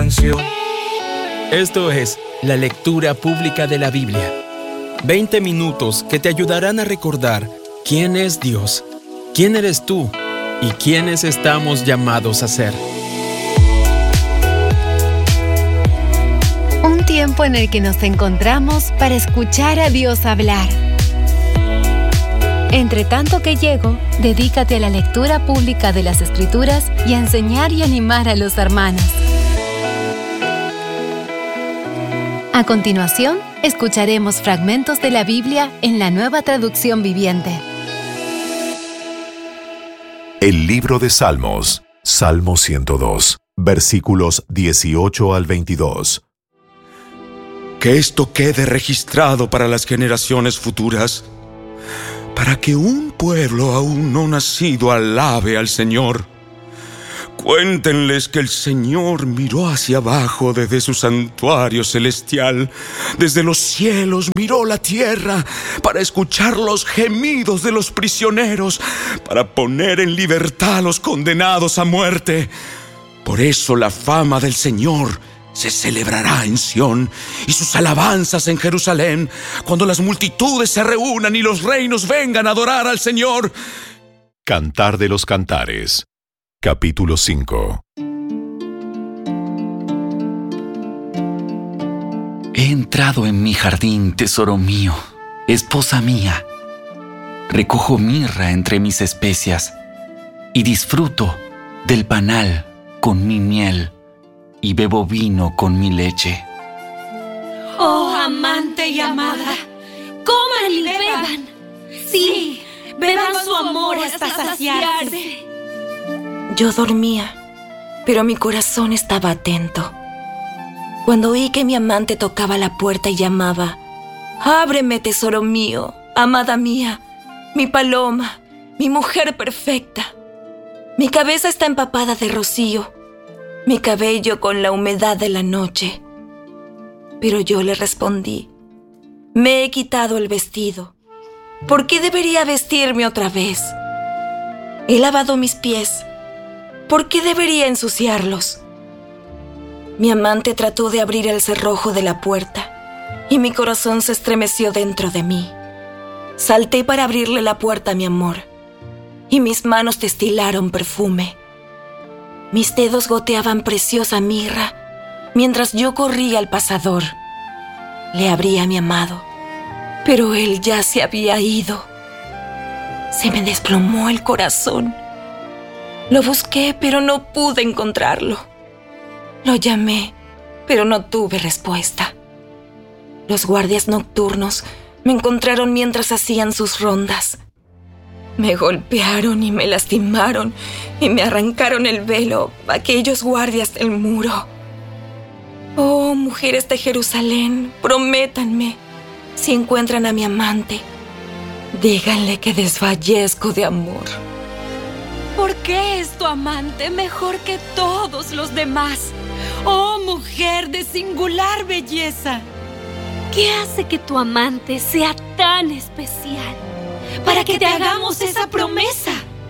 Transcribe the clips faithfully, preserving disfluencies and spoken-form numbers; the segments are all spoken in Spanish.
canción. Esto es la lectura pública de la Biblia. veinte minutos que te ayudarán a recordar quién es Dios, quién eres tú y quiénes estamos llamados a ser. Un tiempo en el que nos encontramos para escuchar a Dios hablar. Entre tanto que llego, dedícate a la lectura pública de las Escrituras y a enseñar y animar a los hermanos. A continuación, escucharemos fragmentos de la Biblia en la Nueva Traducción Viviente. El libro de Salmos, Salmo ciento dos, versículos dieciocho al veintidós. Que esto quede registrado para las generaciones futuras, para que un pueblo aún no nacido alabe al Señor. Cuéntenles que el Señor miró hacia abajo desde su santuario celestial. Desde los cielos miró la tierra para escuchar los gemidos de los prisioneros, para poner en libertad a los condenados a muerte. Por eso la fama del Señor se celebrará en Sión y sus alabanzas en Jerusalén, cuando las multitudes se reúnan y los reinos vengan a adorar al Señor. Cantar de los Cantares, capítulo cinco. He entrado en mi jardín, tesoro mío, esposa mía. Recojo mirra entre mis especias y disfruto del panal con mi miel y bebo vino con mi leche. Oh, amante y amada, coman y beban. Sí, beban su amor hasta saciarse. Yo dormía, pero mi corazón estaba atento. Cuando oí que mi amante tocaba la puerta y llamaba: «Ábreme, tesoro mío, amada mía, mi paloma, mi mujer perfecta». Mi cabeza está empapada de rocío, mi cabello con la humedad de la noche. Pero yo le respondí: «Me he quitado el vestido. ¿Por qué debería vestirme otra vez? He lavado mis pies. ¿Por qué debería ensuciarlos?». Mi amante trató de abrir el cerrojo de la puerta y mi corazón se estremeció dentro de mí. Salté para abrirle la puerta a mi amor y mis manos destilaron perfume. Mis dedos goteaban preciosa mirra mientras yo corría al pasador. Le abrí a mi amado, pero él ya se había ido. Se me desplomó el corazón. Lo busqué, pero no pude encontrarlo. Lo llamé, pero no tuve respuesta. Los guardias nocturnos me encontraron mientras hacían sus rondas. Me golpearon y me lastimaron y me arrancaron el velo aquellos guardias del muro. Oh, mujeres de Jerusalén, prométanme, si encuentran a mi amante, díganle que desfallezco de amor. ¿Por qué es tu amante mejor que todos los demás? Oh, mujer de singular belleza. ¿Qué hace que tu amante sea tan especial para que te hagamos esa promesa?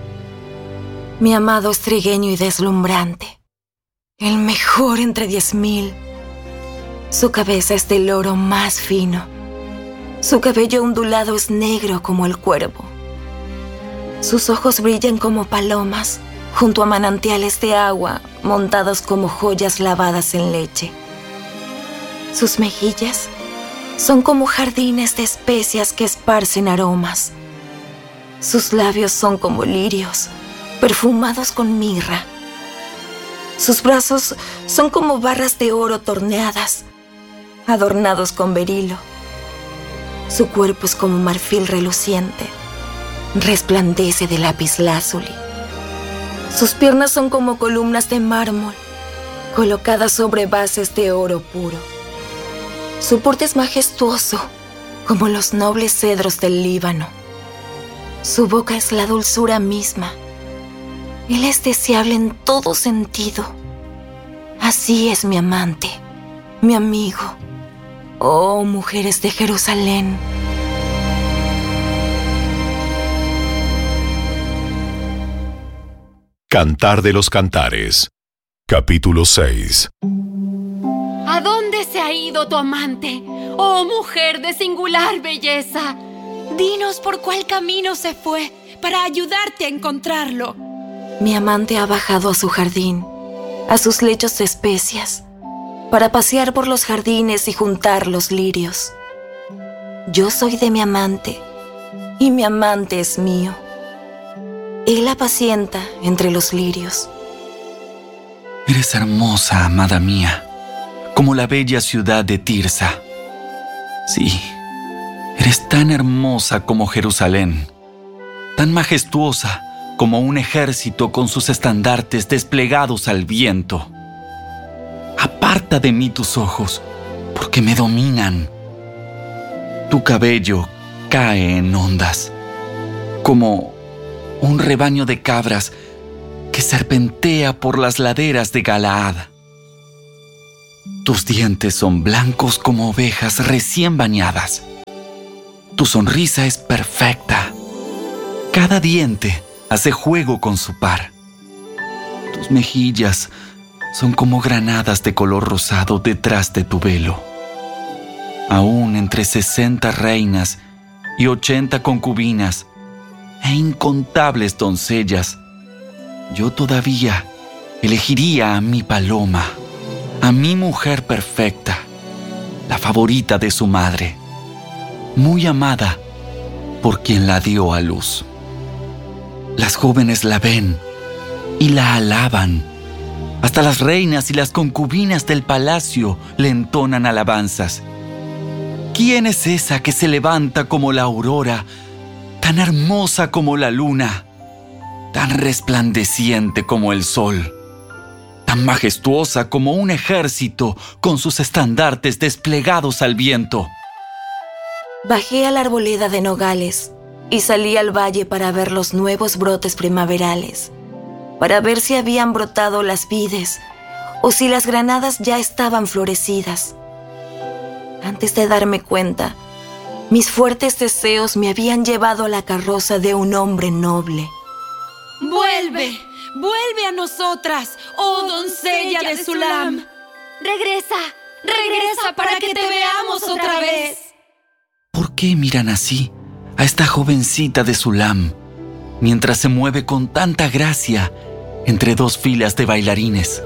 Mi amado es trigueño y deslumbrante, el mejor entre diez mil. Su cabeza es del oro más fino. Su cabello ondulado es negro como el cuervo. Sus ojos brillan como palomas junto a manantiales de agua montados como joyas lavadas en leche. Sus mejillas son como jardines de especias que esparcen aromas. Sus labios son como lirios, perfumados con mirra. Sus brazos son como barras de oro torneadas, adornados con berilo. Su cuerpo es como marfil reluciente, resplandece de lapislázuli. Sus piernas son como columnas de mármol, colocadas sobre bases de oro puro. Su porte es majestuoso, como los nobles cedros del Líbano. Su boca es la dulzura misma. Él es deseable en todo sentido. Así es mi amante, mi amigo. Oh, mujeres de Jerusalén. Cantar de los Cantares, capítulo seis. ¿A dónde se ha ido tu amante? Oh, mujer de singular belleza. Dinos por cuál camino se fue para ayudarte a encontrarlo. Mi amante ha bajado a su jardín, a sus lechos de especias, para pasear por los jardines y juntar los lirios. Yo soy de mi amante, y mi amante es mío. Él apacienta entre los lirios. Eres hermosa, amada mía, como la bella ciudad de Tirsa. Sí, eres tan hermosa como Jerusalén, tan majestuosa como un ejército con sus estandartes desplegados al viento. Aparta de mí tus ojos, porque me dominan. Tu cabello cae en ondas, como un rebaño de cabras que serpentea por las laderas de Galaad. Tus dientes son blancos como ovejas recién bañadas. Tu sonrisa es perfecta. Cada diente hace juego con su par. Tus mejillas son como granadas de color rosado detrás de tu velo. Aún entre sesenta reinas y ochenta concubinas e incontables doncellas, yo todavía elegiría a mi paloma, a mi mujer perfecta, la favorita de su madre, muy amada por quien la dio a luz. Las jóvenes la ven y la alaban. Hasta las reinas y las concubinas del palacio le entonan alabanzas. ¿Quién es esa que se levanta como la aurora, tan hermosa como la luna, tan resplandeciente como el sol, tan majestuosa como un ejército con sus estandartes desplegados al viento? Bajé a la arboleda de nogales y salí al valle para ver los nuevos brotes primaverales, para ver si habían brotado las vides o si las granadas ya estaban florecidas. Antes de darme cuenta, mis fuertes deseos me habían llevado a la carroza de un hombre noble. ¡Vuelve! ¡Vuelve a nosotras, oh doncella de Sulam! ¡Regresa! ¡Regresa para que te veamos otra vez! ¿Por qué miran así a esta jovencita de Sulam, mientras se mueve con tanta gracia entre dos filas de bailarines?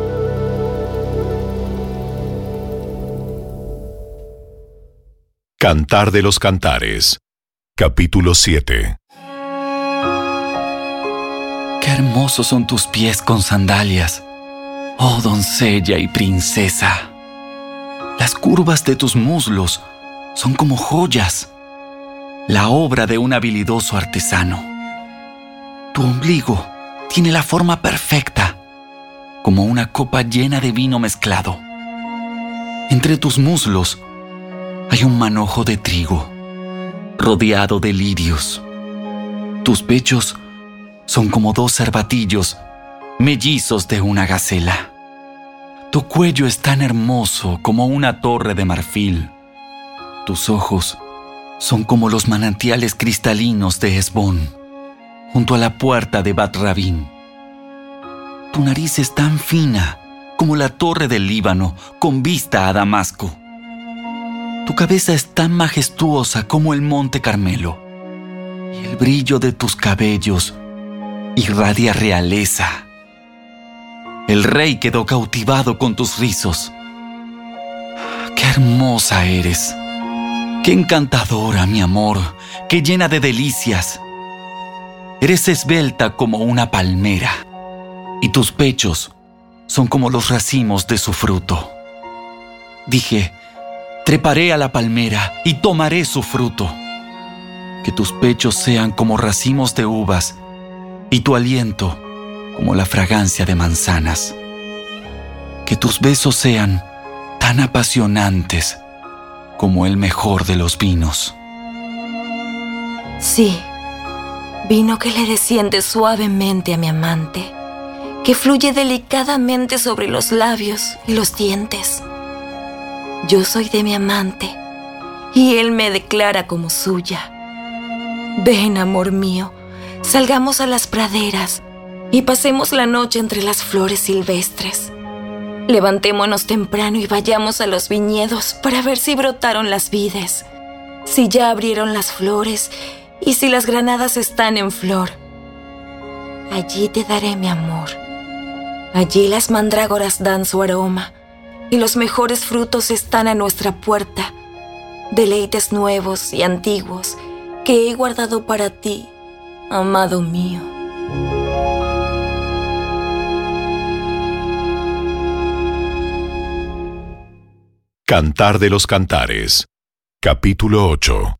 Cantar de los Cantares, capítulo siete. Qué hermosos son tus pies con sandalias, oh doncella y princesa. Las curvas de tus muslos son como joyas, la obra de un habilidoso artesano. Tu ombligo tiene la forma perfecta, como una copa llena de vino mezclado. Entre tus muslos hay un manojo de trigo, rodeado de lirios. Tus pechos son como dos cervatillos, mellizos de una gacela. Tu cuello es tan hermoso como una torre de marfil. Tus ojos son como los manantiales cristalinos de Hesbón, junto a la puerta de Bat Rabín. Tu nariz es tan fina como la torre del Líbano con vista a Damasco. Tu cabeza es tan majestuosa como el monte Carmelo, y el brillo de tus cabellos irradia realeza. El rey quedó cautivado con tus rizos. ¡Qué hermosa eres! ¡Qué encantadora, mi amor! ¡Qué llena de delicias! Eres esbelta como una palmera, y tus pechos son como los racimos de su fruto. Dije, treparé a la palmera y tomaré su fruto. Que tus pechos sean como racimos de uvas y tu aliento como la fragancia de manzanas. Que tus besos sean tan apasionantes como el mejor de los vinos. Sí, vino que le desciende suavemente a mi amante, que fluye delicadamente sobre los labios y los dientes. Yo soy de mi amante, y él me declara como suya. Ven, amor mío, salgamos a las praderas y pasemos la noche entre las flores silvestres. Levantémonos temprano y vayamos a los viñedos para ver si brotaron las vides, si ya abrieron las flores y si las granadas están en flor. Allí te daré mi amor. Allí las mandrágoras dan su aroma y los mejores frutos están a nuestra puerta, deleites nuevos y antiguos que he guardado para ti, amado mío. Cantar de los Cantares, capítulo ocho.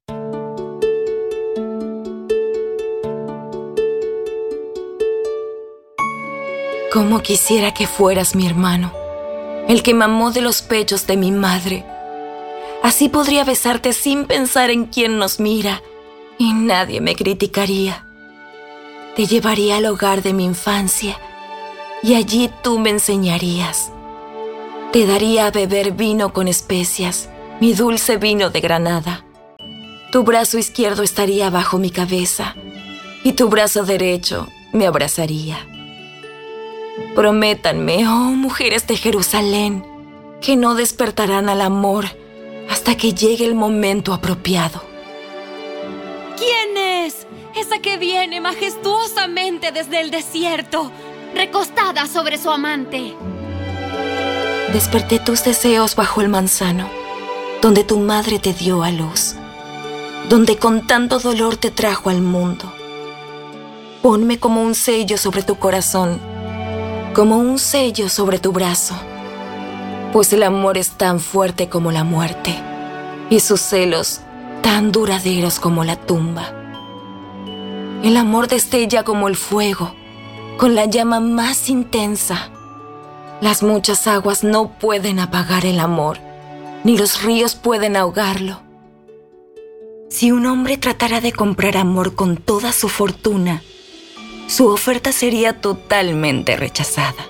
Cómo quisiera que fueras mi hermano, el que mamó de los pechos de mi madre. Así podría besarte sin pensar en quién nos mira, y nadie me criticaría. Te llevaría al hogar de mi infancia, y allí tú me enseñarías. Te daría a beber vino con especias, mi dulce vino de Granada. Tu brazo izquierdo estaría bajo mi cabeza, y tu brazo derecho me abrazaría. Prométanme, oh mujeres de Jerusalén, que no despertarán al amor hasta que llegue el momento apropiado. ¿Quién es esa que viene majestuosamente desde el desierto, recostada sobre su amante? Desperté tus deseos bajo el manzano, donde tu madre te dio a luz, donde con tanto dolor te trajo al mundo. Ponme como un sello sobre tu corazón, como un sello sobre tu brazo, pues el amor es tan fuerte como la muerte, y sus celos tan duraderos como la tumba. El amor destella como el fuego, con la llama más intensa. Las muchas aguas no pueden apagar el amor, ni los ríos pueden ahogarlo. Si un hombre tratara de comprar amor con toda su fortuna, su oferta sería totalmente rechazada.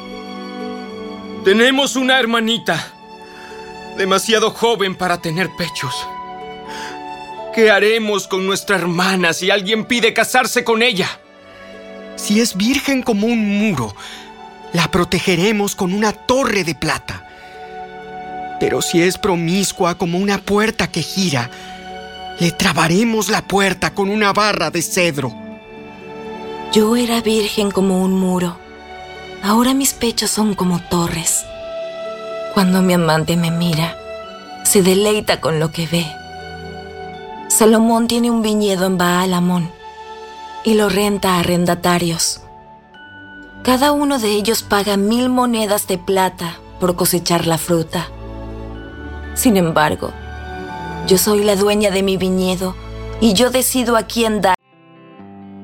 Tenemos una hermanita, demasiado joven para tener pechos. ¿Qué haremos con nuestra hermana si alguien pide casarse con ella? Si es virgen como un muro, la protegeremos con una torre de plata. Pero si es promiscua como una puerta que gira, le trabaremos la puerta con una barra de cedro. Yo era virgen como un muro. Ahora mis pechos son como torres. Cuando mi amante me mira, se deleita con lo que ve. Salomón tiene un viñedo en Baal-Hamón y lo renta a arrendatarios. Cada uno de ellos paga mil monedas de plata por cosechar la fruta. Sin embargo, yo soy la dueña de mi viñedo y yo decido a quién dar